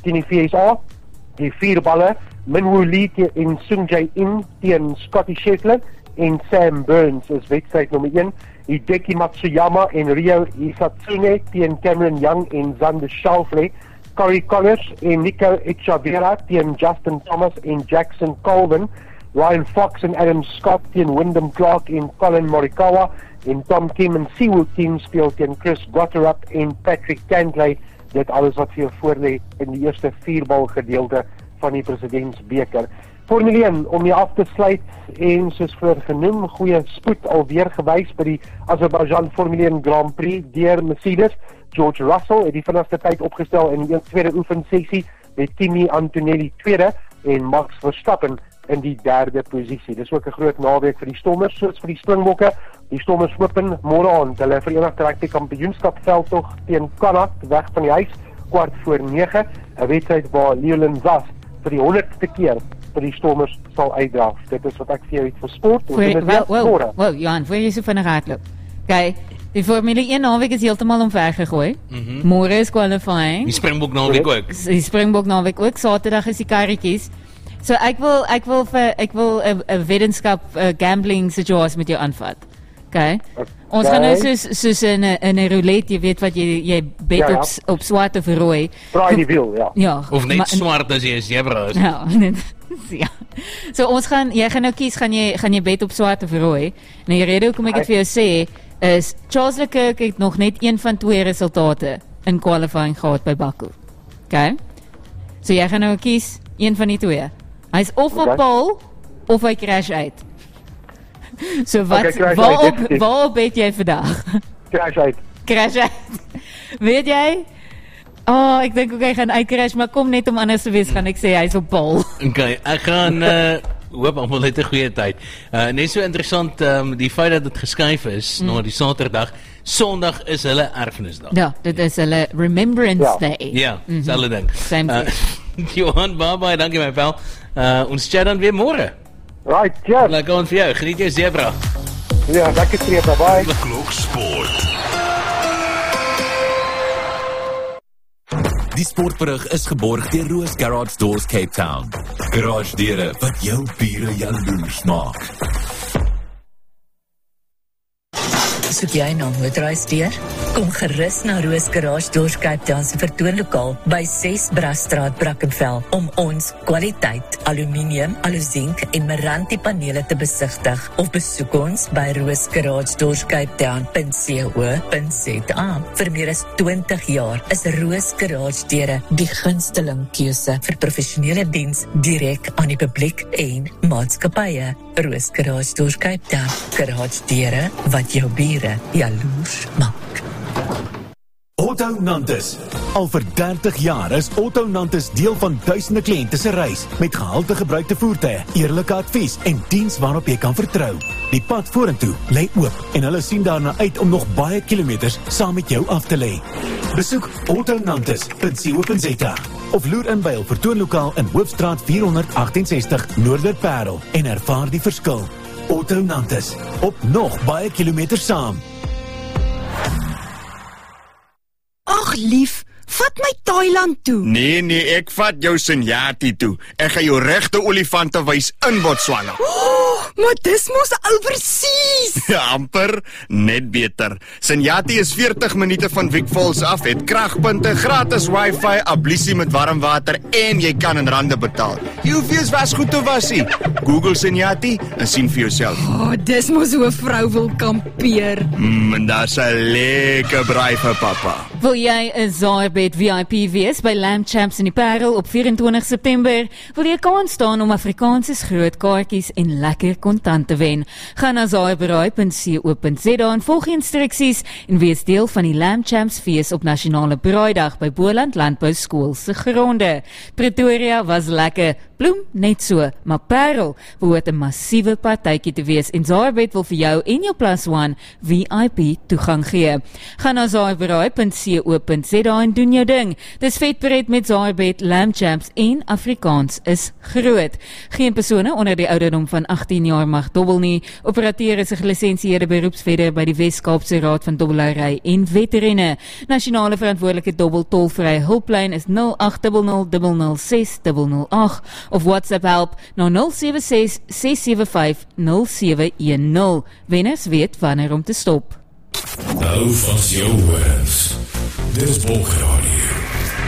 teen die VSA, die 4 balle, Minwoo Lee en Sung Jae-in teen Scotty Scheffler en Sam Burns is wedstryd nommer 1. Hideki Matsuyama en Ryo Isatsune teen Cameron Young en Xander Schauffele. Corey Connors en Nico Echeverria teen Justin Thomas en Jackson Colvin. Ryan Fox en Adam Scott teen Wyndham Clark en Colin Morikawa. En Tom Kim en Siwoo Kim speel teen Chris Gotterup en Patrick Cantlay. Dit alles wat vir jou voorlê in die eerste 4-bal gedeelte van die Presidentsbeker. Formule 1, om die af te sluit en soos voor genoem, goeie spoed alweer gewys by die Azerbaijan Formule 1 Grand Prix deur Mercedes. George Russell het die vinnigste tyd opgestel in die tweede oefensessie met Kimi Antonelli tweede en Max Verstappen in die derde posisie. Dis ook 'n groot naweek vir die Stormers, soos vir die Springbokke. Die Stormers open môre aand hulle Verenigde Rugby Kampioenskap veldtog teen Connacht weg van die huis, 8:45, 'n wedstryd waar Leolin Zas vir die 100ste keer vir die Stormers sal uitdra. Dit is wat ek vir jou het vir sport. Wel, Johan, voor jy so vinnig hardloop. Kyk, die Formule 1 naweek is heeltemal omver gegooi. Môre is qualifying. Die Springbok naweek ook. Die Springbok naweek ook. Saterdag is die karretjies. So ek wil 'n wetenskap gambling situasie met jou aanvat. Okay. Ons gaan nou soos in 'n roulette, jy weet wat jy bet op swart of rooi. Draai die wiel, ja. Of net swart as jy is zebra is. Ja, ja. So jy gaan nou kies, gaan jy bet op swart of rooi. Nou die rede hoekom ek dit vir jou sê is Charles Leclerc het nog net een van 2 resultate in qualifying gehad by Baku. Okay? So jy gaan nou kies een van die 2. Hy's of op pole of hy crash uit. So waarop bet jy vandag? Crash uit. Weet jy? Ek dink ook hy gaan uitcrash, maar kom net om anders te wees, gaan ek sê hy's op pole. Okay, ek gaan hoop almal het 'n goeie tyd. Net so interessant, die feit dat dit geskuif is na die Saterdag. Sondag is hulle erfenisdag. Ja, dit is hulle Remembrance Day. Ja, selfde ding. Same Johan, bye, dankie my pal. Ons chat dan weer môre. Right, cheers. Lekker aan vir jou. Geniet jou zebra. Ja, lekker streep, bye. Klok Sport. Die sportberig is geborg deur Roos Garage Doors Cape Town. Garage deure wat jou bure jaloers maak. Soek jy nou motorhuisdeur? Kom gerus na Roos Garage Doors Cape Town se vertoonlokaal by 6 Brasstraat, Brackenfell om ons kwaliteit aluminium, alusink en Meranti panele te besigtig of besoek ons by roosgaragedoorskapetown.co.za. Vir meer as 20 jaar is Roos Garage deure die gunsteling keuse vir professionele diens direk aan die publiek en maatskappye. Roos Garage Doors Cape Town. Garage deure wat jou bure jaloers maak. Otto Nantes. Al vir 30 jaar is Otto Nantes deel van duisende kliënte se reis met gehalte gebruikte voertuie, eerlike advies en diens waarop jy kan vertrou. Die pad vorentoe lê oop en hulle sien daarna uit om nog baie kilometers saam met jou af te lê. Besoek ottonantes.co.za of loer in by hul vertoonlokaal in Hoofstraat 468 Noorderparel en ervaar die verskil. Otto Nantes, op nog baie kilometers saam. Ag lief, vat my Thailand toe. Nee, ek vat jou Senyati toe. Ek gaan jou regte olifante wys in Botswana. Maar dis mos overseas. Ja, amper, net beter. Senyati is 40 minute van Vic Falls af, het kragpunte, gratis wifi, ablusie met warm water en jy kan in rande betaal. Jy hoef eers wasgoed te wasie. Google Senyati en sien vir jouself. Dis mos hoe 'n vrou wil kampeer. En daar's 'n lekker braai vir pappa. Wil jy 'n Zaaibed VIP wees by Lamb Champs in die Parel op 24 September? Wil jy kans staan om Afrikaanse groot kaartjies en lekker kontant te wen? Gaan na zaaibraai.co.za en volg die instruksies en wees deel van die Lamb Champs fees op Nasionale Braaidag by Boland Landbou Skool se gronde. Pretoria was lekker, bloem net so, maar Parel behoort 'n massiewe partytjie te wees en Zaaibed wil vir jou en jou +1 VIP toegang gee. Gaan na zaaibraai.co.za .co.za en doen jou ding. Dis Vetbred met Zairbet, Lamb Champs en Afrikaans is groot. Geen persone onder die ouderdom van 18 jaar mag dobbel nie. Operateur is 'n gelisensieerde beroepsvedder by die Wes-Kaapse Raad van Dobbelhouery en Veterine. Nasionale verantwoordelike dobbeltolvrye hulplyn is 0800 006 008 of WhatsApp help na 076 675 0710. Wenners weet wanneer om te stop. Nou van jou horens. Dis Bongradio.